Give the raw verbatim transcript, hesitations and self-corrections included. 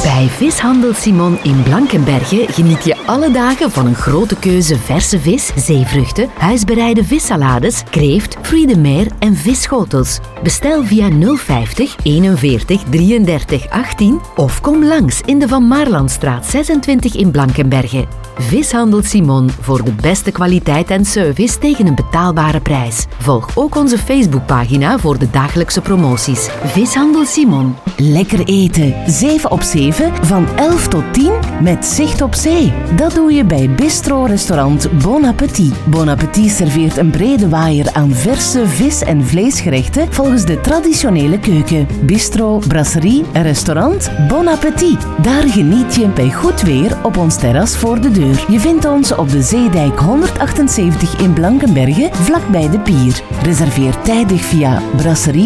Bij Vishandel Simon in Blankenberge geniet je alle dagen van een grote keuze verse vis, zeevruchten, huisbereide vissalades, kreeft, fruits de mer en visschotels. Bestel via nul vijftig eenenveertig drieëndertig achttien of kom langs in de Van Maarlandstraat zesentwintig in Blankenberge. Vishandel Simon voor de beste kwaliteit en service tegen een betaalbare prijs. Volg ook onze Facebookpagina voor de dagelijkse promoties. Vishandel Simon. Lekker eten, zeven op zeven, van elf tot tien, met zicht op zee. Dat doe je bij Bistro-restaurant Bon Appétit. Bon Appétit serveert een brede waaier aan verse vis- en vleesgerechten volgens de traditionele keuken. Bistro, brasserie en restaurant Bon Appétit. Daar geniet je bij goed weer op ons terras voor de deur. Je vindt ons op de Zeedijk honderdachtenzeventig in Blankenberge, vlakbij de pier. Reserveer tijdig via brasserie